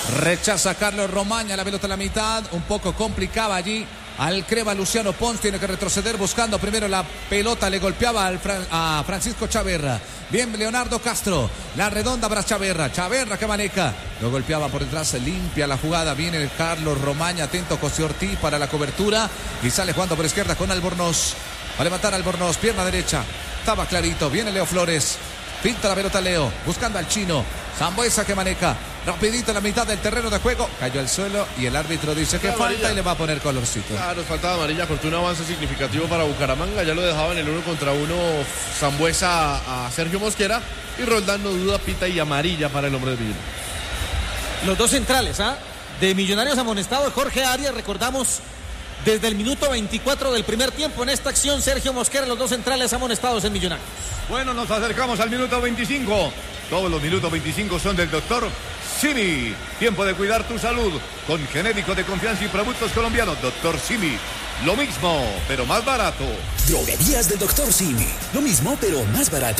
Rechaza Carlos Romaña, la pelota a la mitad, un poco complicaba allí al crema Luciano Pons, tiene que retroceder buscando primero la pelota, le golpeaba a Francisco Chaverra. Bien Leonardo Castro, la redonda para Chaverra que maneja, lo golpeaba por detrás, se limpia la jugada, viene Carlos Romaña, atento José Ortiz para la cobertura y sale jugando por izquierda con Albornoz, va a levantar Albornoz, pierna derecha, estaba clarito, viene Leo Flores, pinta la pelota Leo, buscando al chino, Sambueza que maneja, rapidito en la mitad del terreno de juego, cayó al suelo y el árbitro dice que falta y le va a poner colorcito. Claro, falta de amarilla, cortó un avance significativo para Bucaramanga, ya lo dejaba en el 1 contra 1 Sambueza a Sergio Mosquera y Roldán no duda, pita y amarilla para el hombre de Millonarios. Los dos centrales, de Millonarios amonestados, Jorge Arias, recordamos, desde el minuto 24 del primer tiempo en esta acción, Sergio Mosquera, los dos centrales amonestados en Millonarios. Bueno, nos acercamos al minuto 25. Todos los minutos 25 son del doctor Simi. Tiempo de cuidar tu salud con genérico de confianza y productos colombianos. Doctor Simi. Lo mismo, pero más barato. Droguerías del doctor Simi. Lo mismo, pero más barato.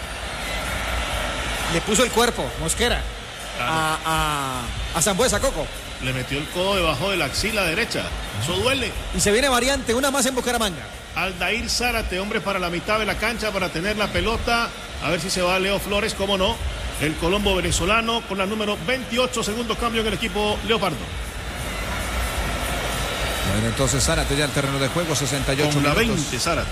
Le puso el cuerpo, Mosquera, claro, a Sambueza, Coco. Le metió el codo debajo de la axila derecha. Eso duele. Y se viene variante, una más en Bucaramanga. Aldair Zárate, hombre para la mitad de la cancha para tener la pelota. A ver si se va Leo Flores, cómo no. El colombo venezolano con la número 28, segundo cambio en el equipo Leopardo. Bueno, entonces Zárate ya al terreno de juego, 68 con la minutos. 20, Zárate.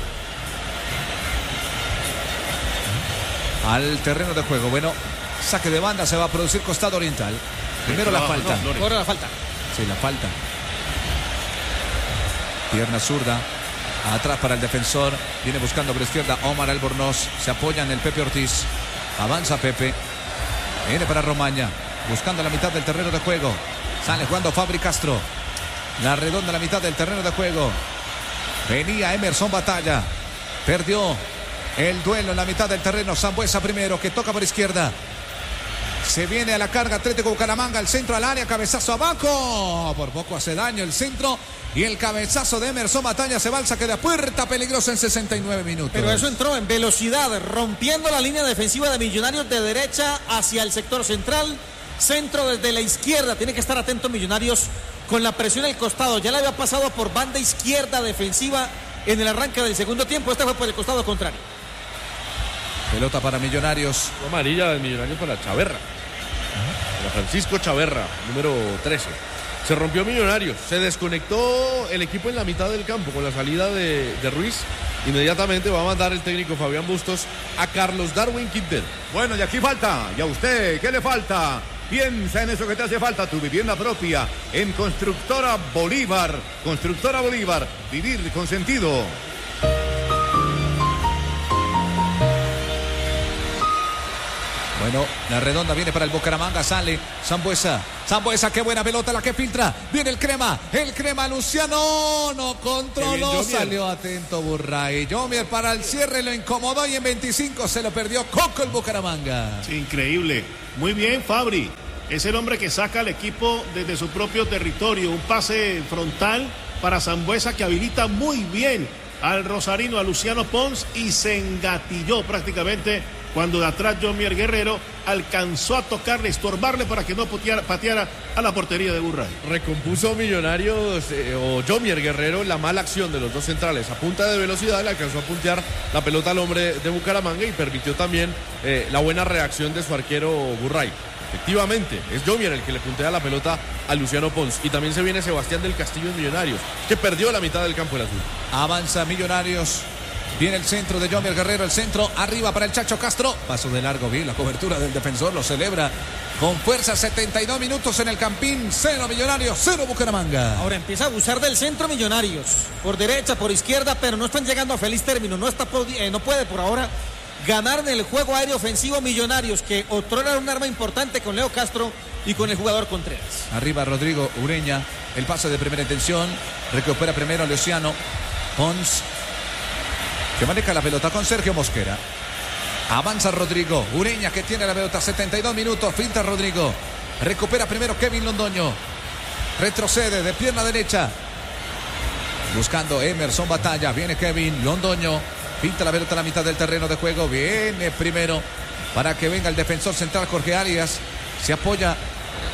Al terreno de juego, bueno, saque de banda, se va a producir costado oriental. Primero la falta. Ahora la falta. Sí, la falta. Pierna zurda. Atrás para el defensor. Viene buscando por izquierda Omar Albornoz. Se apoya en el Pepe Ortiz. Avanza Pepe. Viene para Romaña. Buscando la mitad del terreno de juego. Sale jugando Fabri Castro. La redonda a la mitad del terreno de juego. Venía Emerson Batalla. Perdió el duelo en la mitad del terreno. Sambueza primero que toca por izquierda. Se viene a la carga Atlético Bucaramanga, el centro al área, cabezazo abajo. Por poco hace daño el centro. Y el cabezazo de Emerson Batalla se va al saque de puerta, peligroso en 69 minutos. Pero eso entró en velocidad, rompiendo la línea defensiva de Millonarios de derecha hacia el sector central. Centro desde la izquierda, tiene que estar atento Millonarios con la presión al costado. Ya le había pasado por banda izquierda defensiva en el arranque del segundo tiempo. Este fue por el costado contrario. Pelota para Millonarios. Amarilla de Millonarios para Chaverra. Para Francisco Chaverra, número 13. Se rompió Millonarios. Se desconectó el equipo en la mitad del campo con la salida de Ruiz. Inmediatamente va a mandar el técnico Fabián Bustos a Carlos Darwin Quintero. Bueno, y aquí falta. ¿Y a usted qué le falta? Piensa en eso que te hace falta, tu vivienda propia en Constructora Bolívar. Constructora Bolívar, vivir con sentido. Bueno, la redonda viene para el Bucaramanga, sale Sambueza, qué buena pelota la que filtra, viene el crema Luciano, no controló, salió atento Burray, Yomier para el cierre, lo incomodó y en 25 se lo perdió Coco el Bucaramanga. Sí, increíble, muy bien Fabri, es el hombre que saca al equipo desde su propio territorio, un pase frontal para Sambueza que habilita muy bien al rosarino, a Luciano Pons y se engatilló prácticamente cuando de atrás Jomier Guerrero alcanzó a tocarle, estorbarle para que no pateara a la portería de Burray. Recompuso Millonarios o Jomier Guerrero la mala acción de los dos centrales. A punta de velocidad le alcanzó a puntear la pelota al hombre de Bucaramanga y permitió también la buena reacción de su arquero Burray. Efectivamente, es Jomier el que le puntea la pelota a Luciano Pons. Y también se viene Sebastián del Castillo en Millonarios, que perdió la mitad del campo el azul. Avanza Millonarios. Viene el centro de Jomier Guerrero, el centro arriba para el Chacho Castro. Paso de largo, bien la cobertura del defensor, lo celebra con fuerza. 72 minutos en el Campín. 0 Millonarios, 0 Bucaramanga. Ahora empieza a abusar del centro Millonarios. Por derecha, por izquierda, pero no están llegando a feliz término. No puede por ahora ganar en el juego aéreo ofensivo Millonarios, que otrora era un arma importante con Leo Castro y con el jugador Contreras. Arriba Rodrigo Ureña, el pase de primera intención. Recupera primero Luciano Pons, que maneja la pelota con Sergio Mosquera. Avanza Rodrigo Ureña, que tiene la pelota, 72 minutos, finta Rodrigo, recupera primero Kevin Londoño, retrocede de pierna derecha buscando Emerson Batalla, viene Kevin Londoño, pinta la pelota a la mitad del terreno de juego, viene primero para que venga el defensor central Jorge Arias, se apoya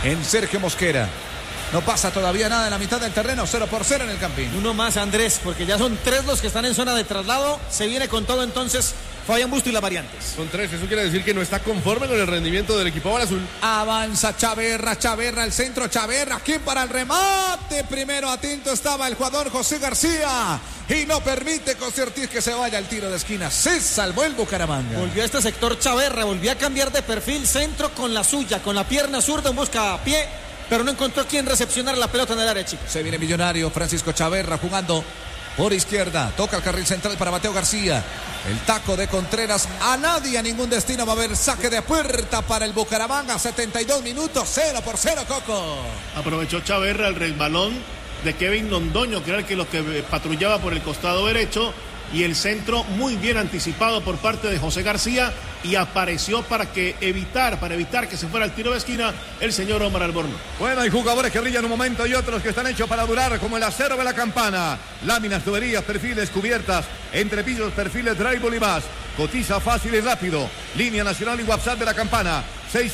en Sergio Mosquera. No pasa todavía nada en la mitad del terreno, 0-0 en el Campín. Uno más, Andrés, porque ya son 3 los que están en zona de traslado. Se viene con todo entonces Fabián Busto y las variantes. Son 3, eso quiere decir que no está conforme con el rendimiento del equipo azul. Avanza Chaverra al centro, Chaverra aquí para el remate. Primero atento estaba el jugador José García y no permite José Ortiz que se vaya al tiro de esquina. Se salvó el Bucaramanga. Volvió a este sector Chaverra, volvió a cambiar de perfil, centro con la suya, con la pierna zurda en busca a pie, pero no encontró quien recepcionar la pelota en el área, chicos. Se viene Millonario, Francisco Chaverra jugando por izquierda, toca el carril central para Mateo García. El taco de Contreras, a nadie, a ningún destino. Va a haber saque de puerta para el Bucaramanga, 72 minutos, 0-0, Coco. Aprovechó Chaverra el resbalón de Kevin Londoño, que era el que patrullaba por el costado derecho, y el centro muy bien anticipado por parte de José García, y apareció para evitar que se fuera al tiro de esquina el señor Omar Albornoz. Bueno, hay jugadores que brillan un momento y otros que están hechos para durar, como el acero de la Campana. Láminas, tuberías, perfiles, cubiertas, entrepisos, perfiles, drywall y más. Cotiza fácil y rápido. Línea nacional y WhatsApp de la Campana,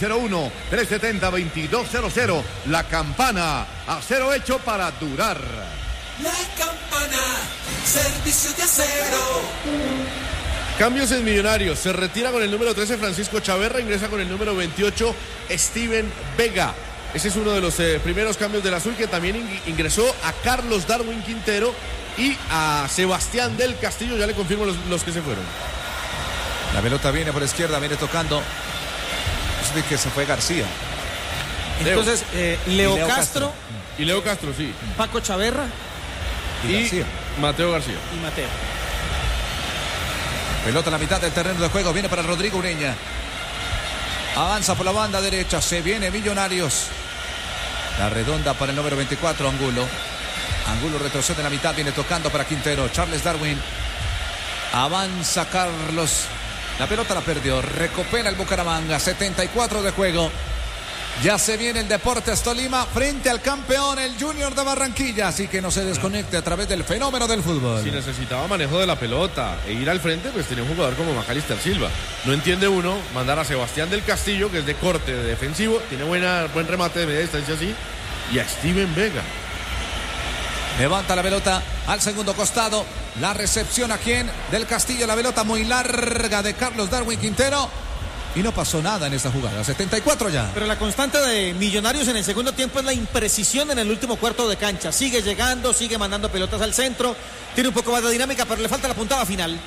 601-370-2200. La Campana, acero hecho para durar. La Campana, servicio de acero. Cambios en Millonarios. Se retira con el número 13 Francisco Chaverra, ingresa con el número 28 Steven Vega. Ese es uno de los primeros cambios del azul, que también ingresó a Carlos Darwin Quintero y a Sebastián del Castillo. Ya le confirmo los que se fueron. La pelota viene por izquierda, viene tocando. Es que se fue García. Entonces, Leo Castro. Y Leo Castro, sí. Paco Chaverra. Y Mateo García. Y Mateo. Pelota a la mitad del terreno de juego. Viene para Rodrigo Ureña. Avanza por la banda derecha. Se viene Millonarios. La redonda para el número 24, Angulo. Angulo retrocede en la mitad. Viene tocando para Quintero. Charles Darwin. Avanza Carlos. La pelota la perdió. Recupera el Bucaramanga. 74 de juego. Ya se viene el Deportes Tolima frente al campeón, el Junior de Barranquilla. Así que no se desconecte a través del fenómeno del fútbol. Si necesitaba manejo de la pelota e ir al frente, pues tenía un jugador como Macalister Silva. No entiende uno mandar a Sebastián del Castillo, que es de corte de defensivo, tiene buen remate de media distancia así, y a Steven Vega. Levanta la pelota al segundo costado. La recepción a quien del Castillo. La pelota muy larga de Carlos Darwin Quintero. Y no pasó nada en esta jugada, 74 ya. Pero la constante de Millonarios en el segundo tiempo es la imprecisión en el último cuarto de cancha. Sigue llegando, sigue mandando pelotas al centro. Tiene un poco más de dinámica, pero le falta la puntada final.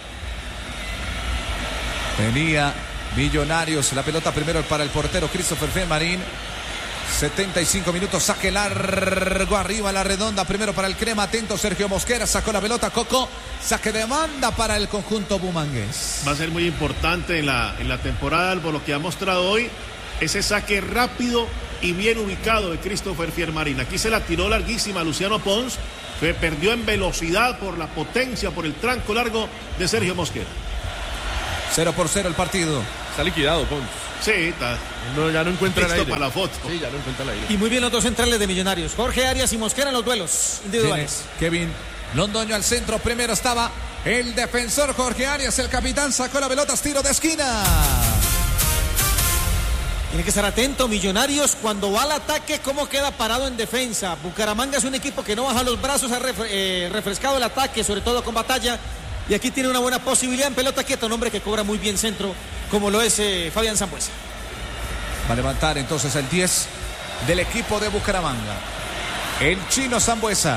Tenía Millonarios la pelota primero para el portero Christopher Felmarín. 75 minutos, saque largo arriba la redonda, primero para el crema, atento Sergio Mosquera, sacó la pelota Coco, saque de banda para el conjunto bumangués. Va a ser muy importante en la temporada, por lo que ha mostrado hoy, ese saque rápido y bien ubicado de Christopher Felmarín. Aquí se la tiró larguísima Luciano Pons, perdió en velocidad por la potencia, por el tranco largo de Sergio Mosquera. 0-0 el partido. Está liquidado Pons. Sí, está. No, ya no encuentra el aire. Para la foto. Sí, ya no encuentra el aire. Y muy bien los dos centrales de Millonarios, Jorge Arias y Mosquera en los duelos individuales. Kevin Londoño al centro, primero estaba el defensor Jorge Arias, el capitán sacó la pelota, tiro de esquina. Tiene que estar atento Millonarios cuando va al ataque, cómo queda parado en defensa. Bucaramanga es un equipo que no baja los brazos, ha refrescado el ataque, sobre todo con Batalla. Y aquí tiene una buena posibilidad en pelota quieta, un hombre que cobra muy bien centro, como lo es Fabián Sambueza. Va a levantar entonces el 10 del equipo de Bucaramanga. El chino Sambueza.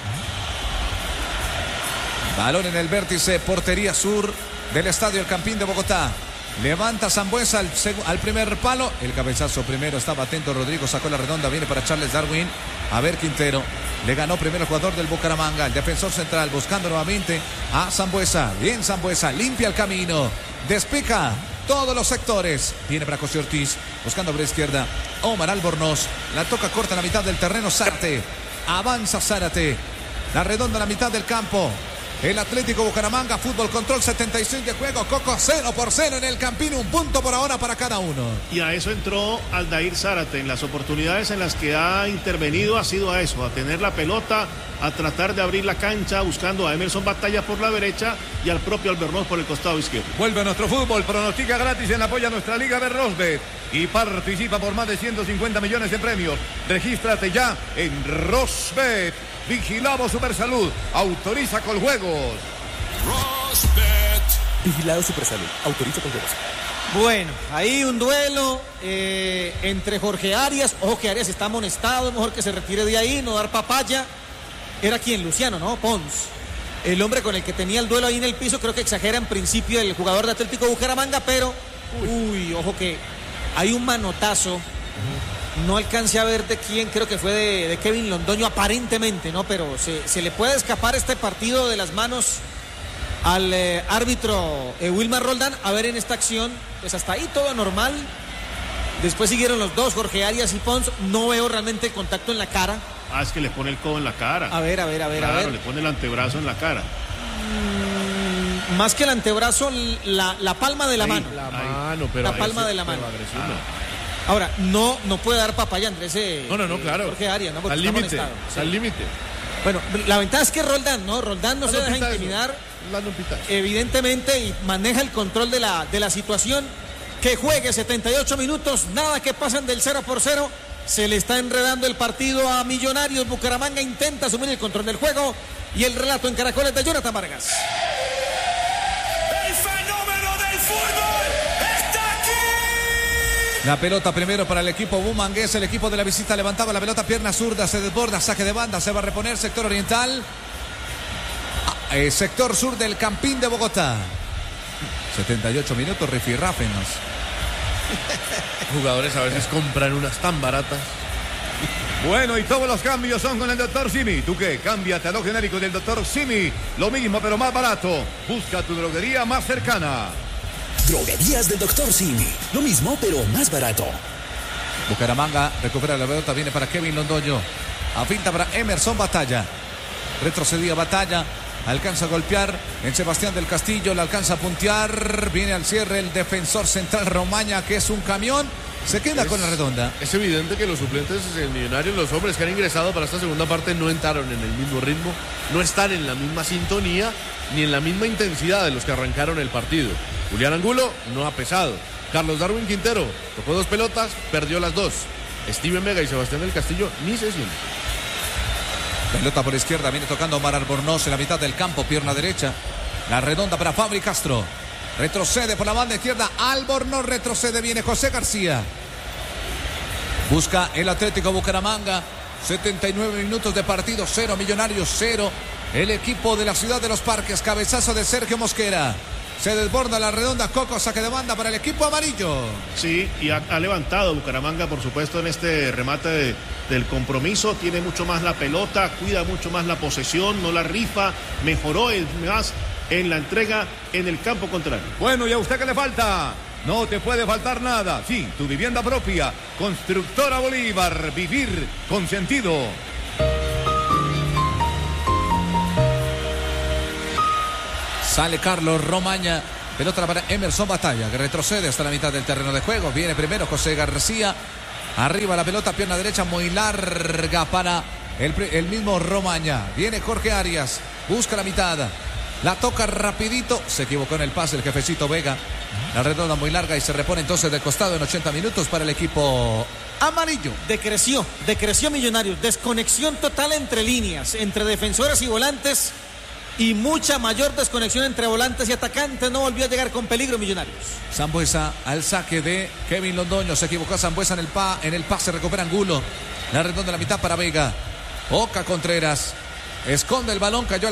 Balón en el vértice, portería sur del Estadio El Campín de Bogotá. Levanta Sambueza al primer palo. El cabezazo primero, estaba atento Rodrigo, sacó la redonda, viene para Charles Darwin. A ver Quintero. Le ganó primero el jugador del Bucaramanga, el defensor central, buscando nuevamente a Sambueza. Bien Sambueza, limpia el camino, despica todos los sectores. Viene para José Ortiz, buscando por la izquierda Omar Albornoz. La toca corta en la mitad del terreno Zárate. Avanza Zárate. La redonda en la mitad del campo. El Atlético Bucaramanga, fútbol control, 76 de juego, Coco 0-0 en el Campín, un punto por ahora para cada uno. Y a eso entró Aldair Zárate, en las oportunidades en las que ha intervenido ha sido a eso, a tener la pelota, a tratar de abrir la cancha, buscando a Emerson Batalla por la derecha y al propio Albornoz por el costado izquierdo. Vuelve a nuestro fútbol, pronostica gratis en apoyo a nuestra Liga Berrosbet. y participa por más de 150 millones de premios. Regístrate ya en Rosbet. Vigilado Supersalud. Autoriza con juegos. Rosbet. Vigilado Supersalud. Autoriza con juegos. Bueno, ahí un duelo entre Jorge Arias. Ojo que Arias está amonestado, mejor que se retire de ahí, no dar papaya. Era quien, Luciano, ¿no? Pons. El hombre con el que tenía el duelo ahí en el piso, creo que exagera en principio el jugador de Atlético Bucaramanga, pero ojo que hay un manotazo. No alcancé a ver de quién, creo que fue de Kevin Londoño aparentemente, ¿no? Pero se le puede escapar este partido de las manos al árbitro Wilmar Roldán. A ver, en esta acción, pues hasta ahí todo normal. Después siguieron los dos, Jorge Arias y Pons. No veo realmente el contacto en la cara. Es que le pone el codo en la cara. A ver. Claro, le pone el antebrazo en la cara. Más que el antebrazo, la palma de la mano. Pero la palma de la mano. Ahora, no puede dar papaya, Andrés. No, claro. Jorge Arias, ¿no? Porque Al está límite, amonestado. al límite. Bueno, la ventaja es que Roldán no se deja intimidar. Evidentemente, y maneja el control de la situación. Que juegue 78 minutos, nada que pasen del 0-0. Se le está enredando el partido a Millonarios. Bucaramanga intenta asumir el control del juego. Y el relato en Caracoles de Jonathan Vargas. El fenómeno del fútbol está aquí. La pelota primero para el equipo bumangués. El equipo de la visita levantaba la pelota, pierna zurda, se desborda, saque de banda, se va a reponer sector oriental. Sector sur del Campín de Bogotá. 78 minutos, rifirráfenos. Jugadores a veces compran unas tan baratas. Bueno, y todos los cambios son con el Dr. Simi. ¿Tú qué? Cámbiate a lo genérico del Dr. Simi. Lo mismo, pero más barato. Busca tu droguería más cercana. Droguerías del Dr. Simi. Lo mismo, pero más barato. Bucaramanga recupera la pelota, viene para Kevin Londoño. A finta para Emerson Batalla. Retrocedía Batalla. Alcanza a golpear en Sebastián del Castillo, le alcanza a puntear, viene al cierre el defensor central Romaña, que es un camión, se queda con la redonda. Es evidente que los suplentes del Millonarios, los hombres que han ingresado para esta segunda parte, no entraron en el mismo ritmo, no están en la misma sintonía, ni en la misma intensidad de los que arrancaron el partido. Julián Angulo no ha pesado. Carlos Darwin Quintero tocó 2 pelotas, perdió las 2. Steven Vega y Sebastián del Castillo ni se sienten. Pelota por izquierda, viene tocando Omar Albornoz en la mitad del campo, pierna derecha. La redonda para Fabri Castro. Retrocede por la banda izquierda, Albornoz retrocede, viene José García. Busca el Atlético Bucaramanga. 79 minutos de partido, 0 Millonarios, 0. El equipo de la Ciudad de los Parques, cabezazo de Sergio Mosquera. Se desborda la redonda, Coco, saque de banda para el equipo amarillo. Sí, y ha levantado Bucaramanga, por supuesto, en este remate del compromiso. Tiene mucho más la pelota, cuida mucho más la posesión, no la rifa, mejoró más en la entrega en el campo contrario. Bueno, ¿y a usted qué le falta? No te puede faltar nada. Sí, tu vivienda propia. Constructora Bolívar, vivir con sentido. Sale Carlos Romaña, pelota para Emerson Batalla, que retrocede hasta la mitad del terreno de juego. Viene primero José García, arriba la pelota, pierna derecha muy larga para el mismo Romaña. Viene Jorge Arias, busca la mitad, la toca rapidito, se equivocó en el pase el jefecito Vega. La redonda muy larga y se repone entonces de costado en 80 minutos para el equipo amarillo. Decreció Millonarios, desconexión total entre líneas, entre defensores y volantes. Y mucha mayor desconexión entre volantes y atacantes. No volvió a llegar con peligro Millonarios. Sambuesa al saque de Kevin Londoño. Se equivocó Sambuesa en el pase. Recupera Angulo. La redonda de la mitad para Vega. Oca Contreras. Esconde el balón. Cayó